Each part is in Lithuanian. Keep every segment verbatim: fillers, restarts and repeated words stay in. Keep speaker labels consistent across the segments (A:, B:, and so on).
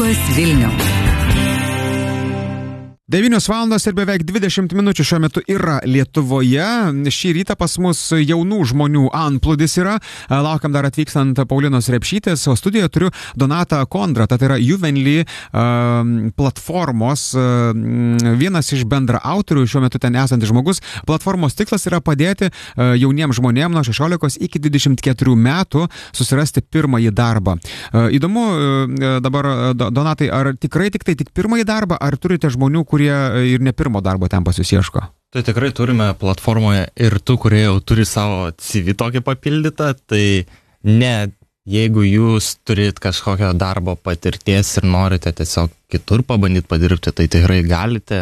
A: Portalas Vilniaus.
B: devynios valandos ir beveik dvidešimt minučių šiuo metu yra Lietuvoje. Šį rytą pas mus jaunų žmonių antplūdis yra. Laukiam dar atvykstant Paulinos Repšytės, o studijoje turiu Donatą Kondratą, tai yra Juvenly uh, platformos uh, vienas iš bendra autorių, šiuo metu ten esantis žmogus. Platformos tikslas yra padėti uh, jauniems žmonėms nuo šešiolikos iki dvidešimt keturių metų susirasti pirmąjį darbą. Uh, įdomu uh, dabar, Donatai, ar tikrai tik tai tik pirmąjį darbą, ar turite žmonių, kurie ir ne pirmo darbo ten pas jūs ieško?
C: Tai tikrai turime platformoje ir tų, kurie jau turi savo C V tokį papildytą, tai ne, jeigu jūs turit kažkokio darbo patirties ir norite tiesiog kitur pabandyti padirbti, tai tikrai galite.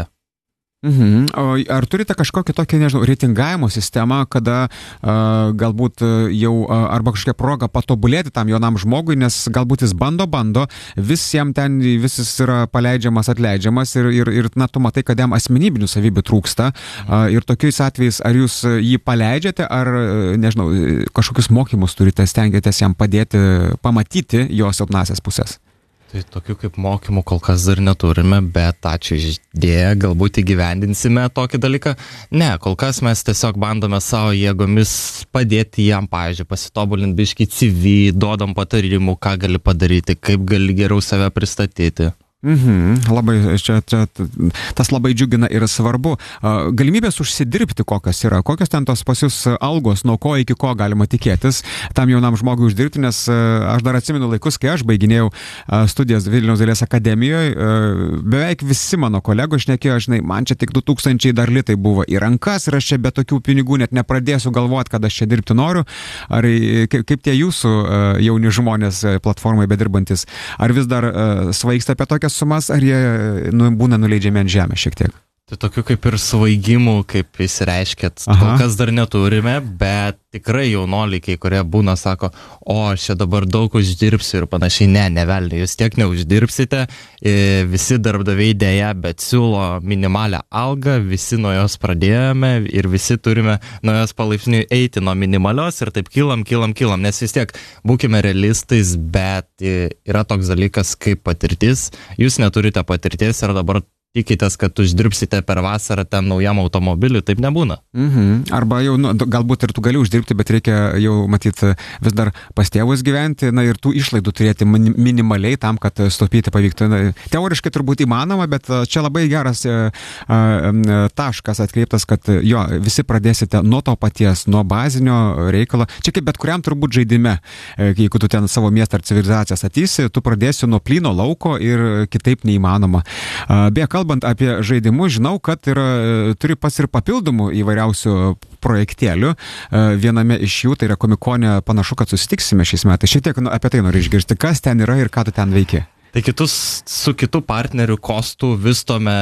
B: Mhm. O ar turite kažkokią tokią, nežinau, reitingavimo sistemą, kada uh, galbūt jau uh, arba kažkokią progą patobulėti tam jaunam žmogui, nes galbūt jis bando, bando, visiems ten vis jis yra paleidžiamas, atleidžiamas ir, ir, ir na, tu matai, kad jam asmenybinių savybių trūksta. Uh, ir tokiais atvejais, ar jūs jį paleidžiate, ar, nežinau, kažkokius mokymus turite, stengiatės jam padėti pamatyti jo silpnasias pusės?
C: Tai tokių kaip mokymų kol kas dar neturime, bet ačiū išdėję, galbūt įgyvendinsime tokį dalyką. Ne, kol kas mes tiesiog bandome savo jėgomis padėti jam, pavyzdžiui, pasitobulinti biškį C V, duodam patarimų, ką gali padaryti, kaip gali geriau save pristatyti.
B: Mhm, labai, čia, čia, tas labai džiugina ir svarbu. Galimybės užsidirbti kokios yra, kokios ten tos pas jūs algos, nuo ko iki ko galima tikėtis tam jaunam žmogui uždirbti, nes aš dar atsimenu laikus, kai aš baiginėjau studijas Vilniaus dailės akademijoje, beveik visi mano kolegos šnekėjo, žinai, man čia tik du tūkstančiai dar litai buvo į rankas ir aš čia be tokių pinigų net nepradėsiu galvoti, kad aš čia dirbti noriu. Ar kaip, kaip tie jūsų jauni žmonės platformoje bedirbantis, ar vis dar svaigsta apie tokią sumas, ar jie nu, būna nuleidžiami ant žemės šiek tiek?
C: Tai tokių kaip ir svaigimų, kaip jūs reiškėt, kol kas dar neturime, bet tikrai jaunoliai, kai kurie būna, sako, o aš čia dabar daug uždirbsiu ir panašiai. Ne, nevelnė, jūs tiek neuždirbsite, visi darbdaviai dėja, bet siūlo minimalią algą, visi nuo jos pradėjome ir visi turime nuo jos palaipsniui eiti nuo minimalios ir taip kilam, kilam, kilam, nes vis tiek būkime realistais, bet yra toks dalykas kaip patirtis, jūs neturite patirties ir dabar tikitės, kad uždirbsite per vasarą ten naujam automobiliui, taip nebūna.
B: Mhm. Arba jau, nu, galbūt ir tu gali uždirbti, bet reikia jau, matyti, vis dar pas tėvus gyventi, na ir tų išlaidų turėti minimaliai tam, kad sutaupyti pavyktų. Na, teoriškai turbūt įmanoma, bet čia labai geras e, e, taškas atkreiptas, kad jo, visi pradėsite nuo to paties, nuo bazinio reikalo. Čia kaip bet kuriam turbūt žaidime, e, jeigu tu ten savo miestą ar civilizacijas ateisi, tu pradėsi nuo plyno lauko ir kitaip neįmanoma. E, beje, kalbant apie žaidimus, žinau, kad yra, turi pas ir papildomų įvairiausių projektėlių. Viename iš jų, tai yra Komikone, panašu, kad susitiksime šiais metais. Šiek tiek apie tai noriu išgirsti, kas ten yra ir ką tu ten veiki.
C: Tai kitus, su kitu partneriu Kostu vystome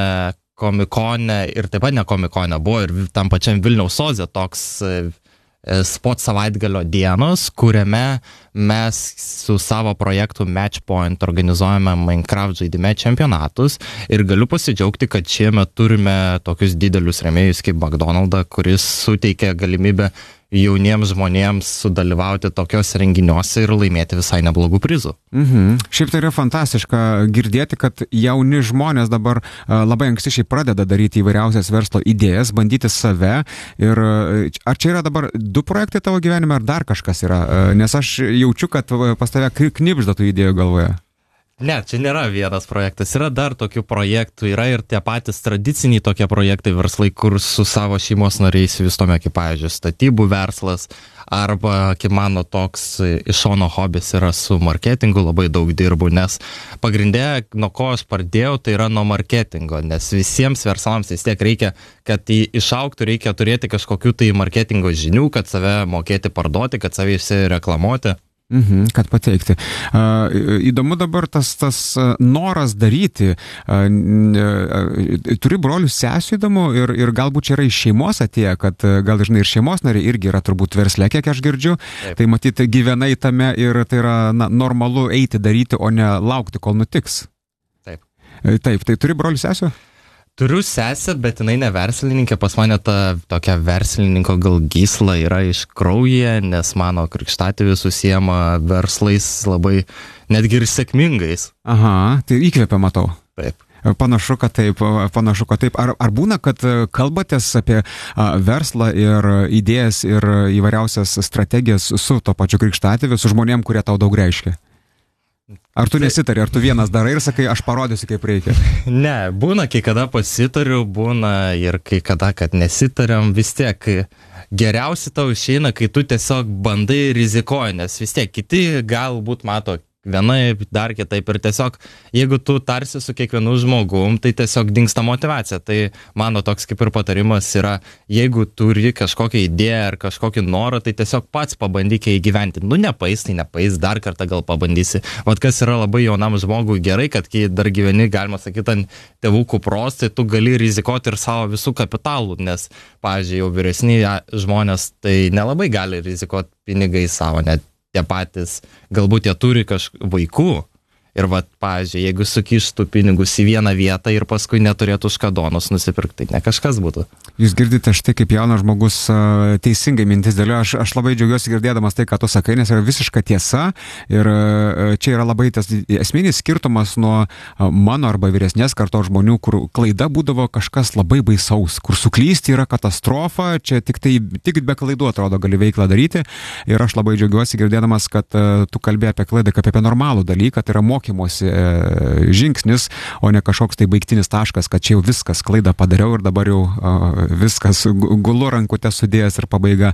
C: Komikone ir taip pat ne Komikone, buvo ir tam pačiam Vilniaus Oze toks spot savaitgalio dienos, kuriame mes su savo projektu Matchpoint organizuojame Minecraft žaidime čempionatus ir galiu pasidžiaugti, kad šiemet turime tokius didelius rėmėjus kaip McDonald's, kuris suteikia galimybę jauniems žmonėms sudalyvauti tokios renginiuose ir laimėti visai neblogų prizų.
B: Mhm. Šiaip tai yra fantastiška girdėti, kad jauni žmonės dabar labai anksti šiaip pradeda daryti įvairiausias verslo idėjas, bandyti save. Ir ar čia yra dabar du projektai tavo gyvenime, ar dar kažkas yra? Nes aš jaučiu, kad pas tave knibžda tų idėjų galvoje.
C: Ne, čia nėra vienas projektas, yra dar tokių projektų, yra ir tie patys tradiciniai tokie projektai, verslai, kur su savo šeimos nariais vystome, kaip pavyzdžiui, statybų verslas, arba, kaip mano toks iš šono hobis yra su marketingu, labai daug dirbu, nes pagrindė, nuo ko aš pradėjau, tai yra nuo marketingo, nes visiems verslams vis tiek reikia, kad išaugtų, reikia turėti kažkokių tai marketingo žinių, kad save mokėti parduoti, kad save išsireklamuoti.
B: Mhm, kad pateikti. Uh, įdomu dabar tas, tas noras daryti. Uh, uh, turi brolių sesių įdomu ir, ir galbūt čia yra iš šeimos atėję, kad uh, gal žinai ir šeimos nariai irgi yra turbūt versle, kiek aš girdžiu. Taip. Tai matyti gyvenai tame ir tai yra na, normalu eiti daryti, o ne laukti, kol nutiks.
C: Taip.
B: Taip, tai turi brolių sesių?
C: Turiu sesę, bet jinai ne verslininkė, pas mane ta tokia verslininko gal gysla yra iš kraujyje, nes mano krikštatėvis užsiema verslais labai netgi ir sėkmingais.
B: Aha, tai įkvėpia, matau.
C: Taip.
B: Panašu, kad taip, panašu, kad taip. Ar, ar būna, kad kalbatės apie a, verslą ir idėjas ir įvairiausias strategijas su to pačiu krikštatėviu, su žmonėm, kurie tau daug reiškia? Ar tu nesitari, ar tu vienas darai ir sakai, aš parodysiu, kaip reikia?
C: Ne, būna, kai kada pasitariu, būna ir kai kada, kad nesitariam, vis tiek geriausia tau išeina, kai tu tiesiog bandai rizikuoji, nes vis tiek kiti galbūt mato vienaip, dar kitaip ir tiesiog, jeigu tu tarsi su kiekvienu žmogum, tai tiesiog dingsta motyvacija. Tai mano toks kaip ir patarimas yra, jeigu turi kažkokią idėją ar kažkokį norą, tai tiesiog pats pabandyk įgyventi. Nu, nepais, tai nepais, dar kartą gal pabandysi. Vat kas yra labai jaunam žmogui gerai, kad kai dar gyveni, galima sakyti, ant tėvų kupros, tai tu gali rizikuoti ir savo visų kapitalų, nes, pavyzdžiui, jau vyresni žmonės tai nelabai gali rizikuoti pinigai savo, net tie patys, galbūt jie turi kažkokių vaikų ir, vat, pavyzdžiui, jeigu sukištų pinigus į vieną vietą ir paskui neturėtų už ką duonos nusipirkti, tai ne kažkas būtų.
B: Jūs girdite štai, kaip jaunas žmogus teisingai mintis dėlioja. Aš, aš labai džiaugiuosi girdėdamas tai, ką tu sakai, nes yra visiška tiesa ir čia yra labai tas esminis skirtumas nuo mano arba vyresnės kartos žmonių, kur klaida būdavo kažkas labai baisaus, kur suklysti yra katastrofa, čia tik, tai, tik be klaidų atrodo gali veiklą daryti ir aš labai džiaugiuosi girdėdamas, kad tu kalbėjai apie klaidą kaip apie normalų dalyką, tai yra mokymosi žingsnis, o ne kažkoks tai baigtinis taškas, kad čia jau viskas, klaidą padariau ir dabar jau viskas, gulu rankutę sudėjęs ir pabaiga.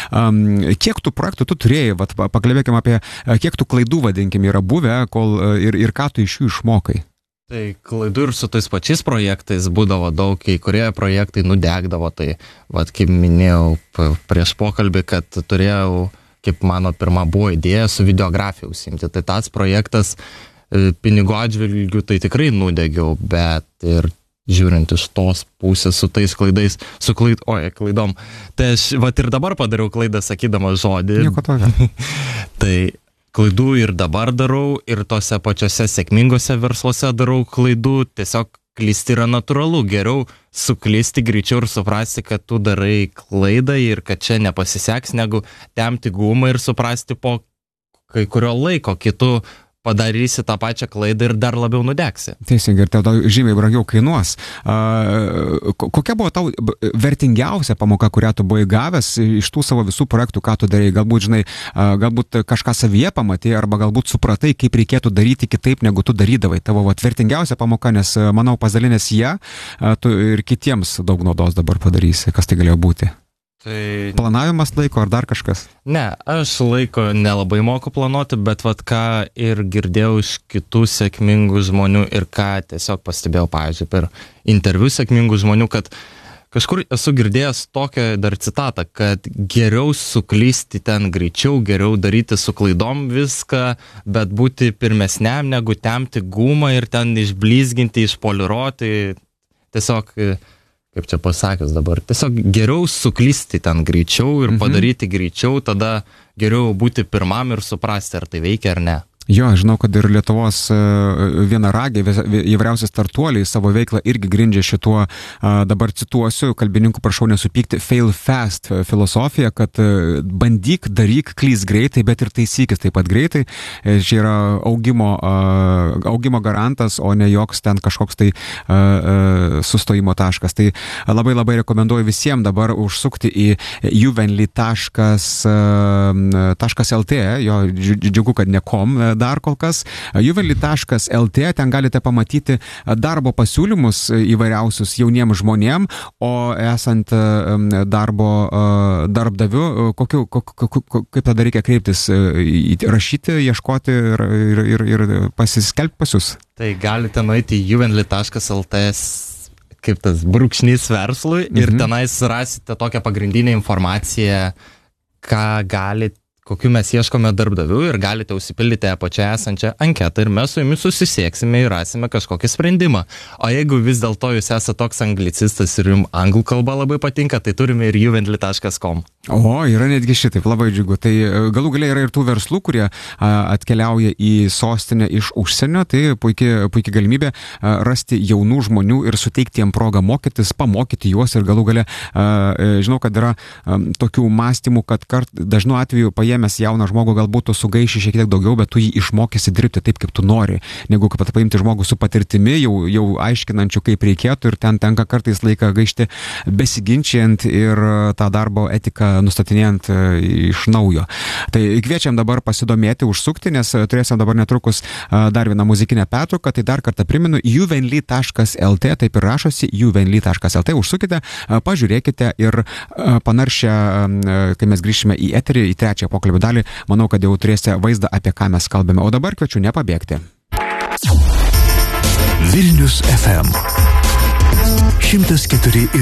B: Kiek tų projektų tu turėjai, vat, pakalbėkime apie, kiek tų klaidų, vadinkim, yra buvę, kol, ir, ir ką tu iš jų išmokai?
C: Tai klaidų ir su tais pačiais projektais būdavo daug, kai kurie projektai nudegdavo, tai, vat, kaip minėjau prieš pokalbį, kad turėjau, kaip mano pirma buvo idėja su videografija užsiimti, tai tas projektas pinigų atžvilgių tai tikrai nudegiau, bet ir žiūrint iš tos pusės su tais klaidais, su klaid, oi, klaidom, tai aš vat ir dabar padariau klaidą sakydamas žodį.
B: Nieko tokio.
C: Tai klaidų ir dabar darau, ir tose pačiose sėkmingose versluose darau klaidų, tiesiog klysti yra natūralu, geriau suklysti greičiau ir suprasti, kad tu darai klaidą ir kad čia nepasiseks, negu tempti gumą ir suprasti po kai kurio laiko kitų padarysi tą pačią klaidą ir dar labiau nudegsi.
B: Teisingai, ir tau žymiai brangiau kainuos. A, kokia buvo tau vertingiausia pamoka, kurią tu buvai gavęs iš tų savo visų projektų, ką tu darėjai? Galbūt, žinai, a, galbūt kažką savyje pamatė, arba galbūt supratai, kaip reikėtų daryti kitaip, negu tu darydavai. Tavo vat, vertingiausia pamoka, nes, manau, pasidalinęs ją, a, tu ir kitiems daug naudos dabar padarysi. Kas tai galėjo būti? Tai... Planavimas laiko ar dar kažkas?
C: Ne, aš laiko nelabai moku planuoti, bet vat ką ir girdėjau iš kitų sėkmingų žmonių ir ką tiesiog pastebėjau, pavyzdžiui, per interviu sėkmingų žmonių, kad kažkur esu girdėjęs tokią dar citatą, kad geriau suklysti ten greičiau, geriau daryti su klaidom viską, bet būti pirmesniam negu tempti gumą ir ten išblizginti, išpoliruoti, tiesiog... kaip čia pasakius dabar, tiesiog geriau suklysti ten greičiau ir padaryti mhm. greičiau, tada geriau būti pirmam ir suprasti, ar tai veikia ar ne.
B: Jo, žinau, kad ir Lietuvos vienaragiai, įvairiausi startuoliai savo veiklą irgi grindžia šituo, dabar cituosiu, kalbininkų prašau nesupykti, fail fast filosofija, kad bandyk, daryk, klys greitai, bet ir taisykis taip pat greitai. Čia yra augimo, augimo garantas, o ne joks ten kažkoks tai sustojimo taškas. Tai labai labai rekomenduoju visiems dabar užsukti į juvenly taškas lt, jo, džiugu, kad ne kom dar kol kas, juvenly taškas lt, ten galite pamatyti darbo pasiūlymus įvairiausius jauniems žmonėm, o esant darbo darbdaviu, kokiu, kokiu, kaip tada reikia kreiptis, rašyti, ieškoti ir, ir, ir, ir pasiskelbti pas jūs?
C: Tai galite nueiti į juvenly taškas lt kaip tas brūkšnys verslui mhm. ir tenais rasite tokią pagrindinę informaciją, ką galite kokiu mes ieškome darbdavių ir galite užsipildyti apačioje esančią anketą ir mes su jumis susisieksime ir rasime kažkokį sprendimą. O jeigu vis dėlto jūs esate toks anglicistas ir jums anglų kalba labai patinka, tai turime ir juvendly taškas com.
B: O, yra netgi šitaip, labai džiugu. Tai galų galia yra ir tų verslų, kurie atkeliauja į sostinę iš užsienio, tai puikia, puikia galimybė rasti jaunų žmonių ir suteikti jiem progą mokytis, pamokyti juos ir galų galia, žinau, kad yra tokių mąstymų, kad kart, dažnu atveju paėmęs jauną žmogų galbūt tu sugaiši šiek tiek daugiau, bet tu jį išmokysi dirbti taip, kaip tu nori, negu kad paimti žmogų su patirtimi, jau, jau aiškinančių, kaip reikėtų ir ten tenka kartais laiką gaišti besiginčiant ir tą darbo etiką nustatinėjant iš naujo. Tai kviečiam dabar pasidomėti, užsukti, nes turėsim dabar netrukus dar vieną muzikinę pertrauką, tai dar kartą primenu, juvendly taškas lt, taip ir rašosi, juvendly taškas lt, užsukite, pažiūrėkite ir panaršę, kai mes grįšime į eterį, į trečią pokalbio dalį, manau, kad jau turėsite vaizdą, apie ką mes kalbame. O dabar kviečiu nepabėgti.
A: Vilnius F M šimtas keturi ir